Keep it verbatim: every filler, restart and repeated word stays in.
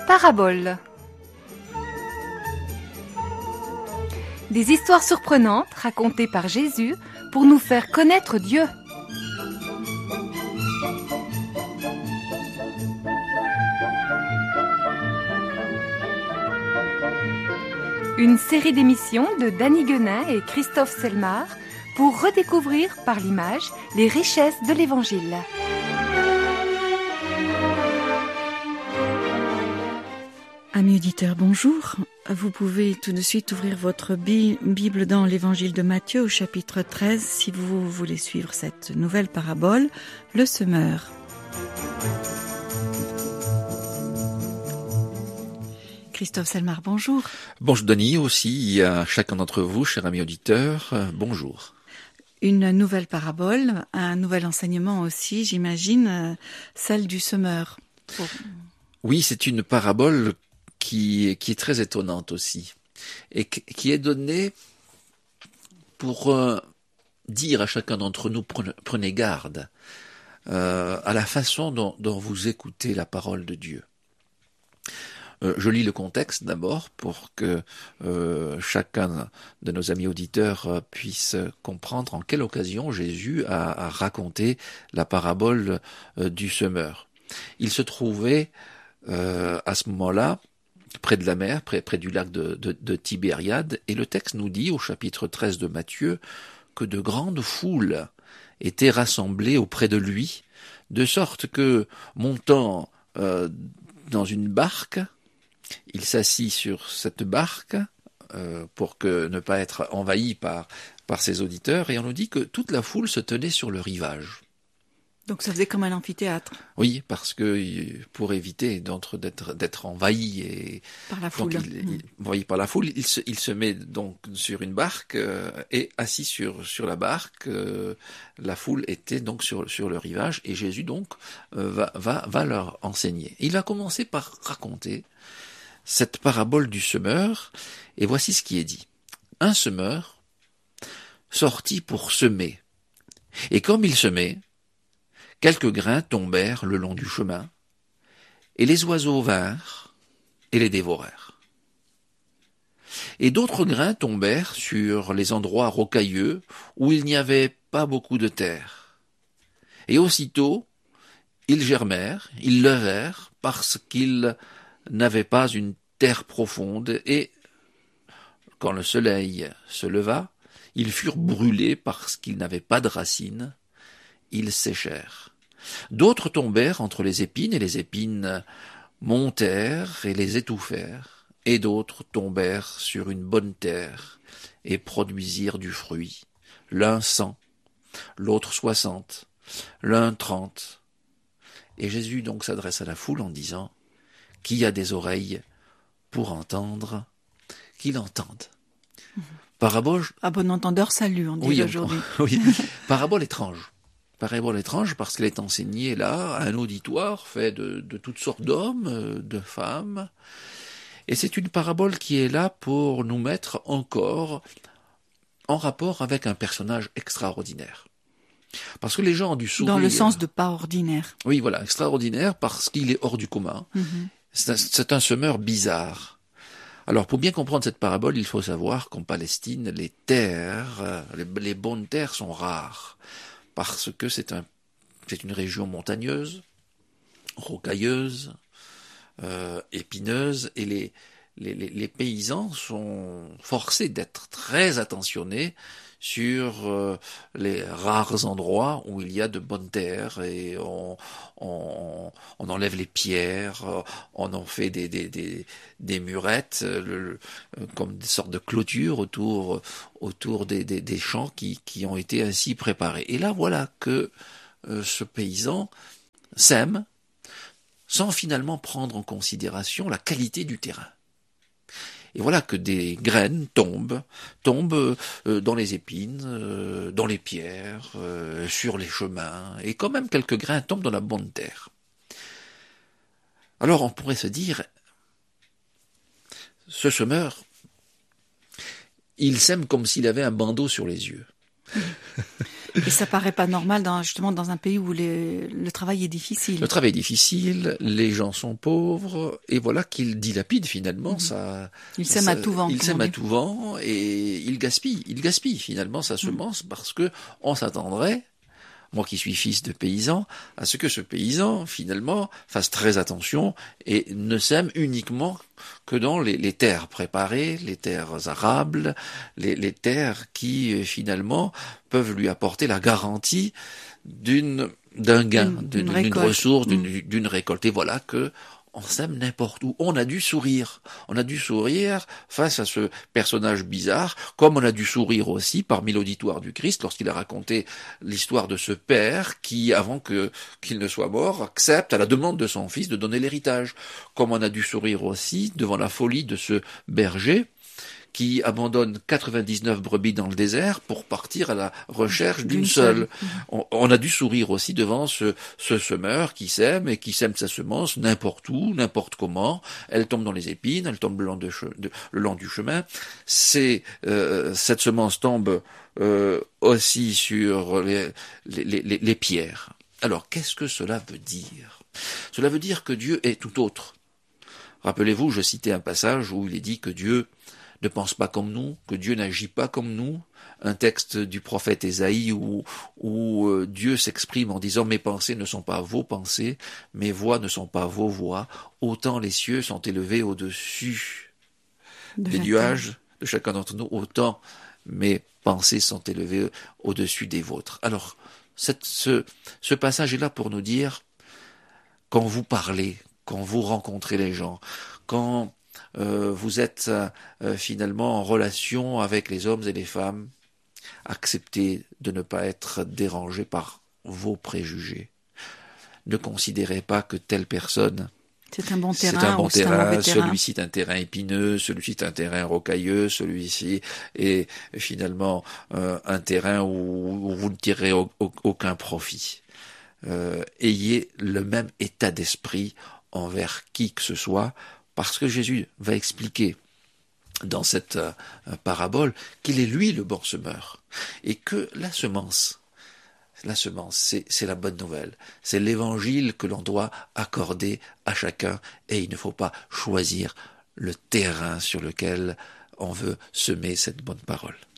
Paraboles. Des histoires surprenantes racontées par Jésus pour nous faire connaître Dieu. Une série d'émissions de Danny Guenin et Christophe Selmar pour redécouvrir par l'image les richesses de l'Évangile. Amis auditeurs, bonjour. Vous pouvez tout de suite ouvrir votre Bible dans l'Évangile de Matthieu au chapitre treize si vous voulez suivre cette nouvelle parabole, le semeur. Christophe Selmar, bonjour. Bonjour Denis aussi, à chacun d'entre vous, chers amis auditeurs, bonjour. Une nouvelle parabole, un nouvel enseignement aussi, j'imagine, celle du semeur. Pour... Oui, c'est une parabole qui, qui est très étonnante aussi, et qui est donnée pour euh, dire à chacun d'entre nous, prenez, prenez garde euh, à la façon dont, dont vous écoutez la parole de Dieu. Euh, je lis le contexte d'abord pour que euh, chacun de nos amis auditeurs euh, puisse comprendre en quelle occasion Jésus a, a raconté la parabole euh, du semeur. Il se trouvait euh, à ce moment-là près de la mer, près, près du lac de, de, de Tibériade, et le texte nous dit au chapitre treize de Matthieu que de grandes foules étaient rassemblées auprès de lui, de sorte que, montant euh, dans une barque, il s'assit sur cette barque euh, pour que ne pas être envahi par, par ses auditeurs, et on nous dit que toute la foule se tenait sur le rivage. Donc ça faisait comme un amphithéâtre. Oui, parce que pour éviter d'être, d'être, d'être envahi et par la foule, donc il, il, envahi par la foule, il se, il se met donc sur une barque euh, et assis sur sur la barque. Euh, la foule était donc sur sur le rivage et Jésus donc euh, va va va leur enseigner. Il va commencer par raconter cette parabole du semeur et voici ce qui est dit. Un semeur sortit pour semer et comme il semait, quelques grains tombèrent le long du chemin, et les oiseaux vinrent et les dévorèrent. Et d'autres grains tombèrent sur les endroits rocailleux où il n'y avait pas beaucoup de terre. Et aussitôt, ils germèrent, ils levèrent, parce qu'ils n'avaient pas une terre profonde, et quand le soleil se leva, ils furent brûlés parce qu'ils n'avaient pas de racines, ils séchèrent. D'autres tombèrent entre les épines, et les épines montèrent et les étouffèrent, et d'autres tombèrent sur une bonne terre, et produisirent du fruit, l'un cent, l'autre soixante, l'un trente. Et Jésus donc s'adresse à la foule en disant, « Qui a des oreilles pour entendre, qu'il entende. » Parabole... À bon entendeur, salut, on dit oui, aujourd'hui. Oui, parabole étrange. Parabole étrange parce qu'elle est enseignée là à un auditoire fait de, de toutes sortes d'hommes, de femmes. Et c'est une parabole qui est là pour nous mettre encore en rapport avec un personnage extraordinaire. Parce que les gens ont dû sourire. Dans le sens de pas ordinaire. Oui, voilà, extraordinaire parce qu'il est hors du commun. Mm-hmm. C'est un, c'est un semeur bizarre. Alors, pour bien comprendre cette parabole, il faut savoir qu'en Palestine, les terres, les, les bonnes terres sont rares. Parce que c'est un, c'est une région montagneuse, rocailleuse, euh, épineuse, et les, les, les paysans sont forcés d'être très attentionnés sur euh, les rares endroits où il y a de bonnes terres, et on, on, on enlève les pierres, on en fait des, des, des, des murettes, le, comme des sortes de clôtures autour, autour des, des, des champs qui, qui ont été ainsi préparés. Et là, voilà que euh, ce paysan sème sans finalement prendre en considération la qualité du terrain. Et voilà que des graines tombent, tombent euh, dans les épines, euh, dans les pierres, euh, sur les chemins, et quand même quelques grains tombent dans la bonne terre. Alors on pourrait se dire, ce semeur, il sème comme s'il avait un bandeau sur les yeux. Et ça paraît pas normal dans, justement dans un pays où les, le travail est difficile. Le travail est difficile, les gens sont pauvres, et voilà qu'il dilapide finalement. Mmh. Ça, il sème à tout vent. Il sème à tout vent et il gaspille. Il gaspille finalement sa semence mmh. parce que on s'attendrait, moi qui suis fils de paysan, à ce que ce paysan, finalement, fasse très attention et ne sème uniquement que dans les, les terres préparées, les terres arables, les, les terres qui, finalement, peuvent lui apporter la garantie d'une, d'un gain, d'une, d'une, d'une ressource, d'une, mmh. d'une récolte. Et voilà que on sème n'importe où. On a dû sourire. On a dû sourire face à ce personnage bizarre, comme on a dû sourire aussi parmi l'auditoire du Christ lorsqu'il a raconté l'histoire de ce père qui, avant que qu'il ne soit mort, accepte à la demande de son fils de donner l'héritage. Comme on a dû sourire aussi devant la folie de ce berger qui abandonne quatre-vingt-dix-neuf brebis dans le désert pour partir à la recherche d'une, d'une seule. seule. On, on a dû sourire aussi devant ce, ce semeur qui sème et qui sème sa semence n'importe où, n'importe comment. Elle tombe dans les épines, elle tombe le long, de, de, le long du chemin. C'est, euh, cette semence tombe euh, aussi sur les, les, les, les pierres. Alors, qu'est-ce que cela veut dire ? Cela veut dire que Dieu est tout autre. Rappelez-vous, je citais un passage où il est dit que Dieu ne pense pas comme nous, que Dieu n'agit pas comme nous. Un texte du prophète Ésaïe où, où euh, Dieu s'exprime en disant « Mes pensées ne sont pas vos pensées, mes voix ne sont pas vos voix, autant les cieux sont élevés au-dessus de des nuages de chacun d'entre nous, autant mes pensées sont élevées au-dessus des vôtres. » Alors, cette, ce, ce passage est là pour nous dire, quand vous parlez, quand vous rencontrez les gens, quand Euh, vous êtes euh, finalement en relation avec les hommes et les femmes, acceptez de ne pas être dérangé par vos préjugés. Ne considérez pas que telle personne c'est un bon terrain, c'est un bon terrain, terrain, un terrain. celui-ci est un terrain épineux, celui-ci est un terrain rocailleux, celui-ci est finalement euh, un terrain où, où vous ne tirez au, au, aucun profit. Euh, ayez le même état d'esprit envers qui que ce soit, parce que Jésus va expliquer dans cette euh, parabole qu'il est lui le bon semeur et que la semence, la semence, c'est, c'est la bonne nouvelle, c'est l'évangile que l'on doit accorder à chacun et il ne faut pas choisir le terrain sur lequel on veut semer cette bonne parole.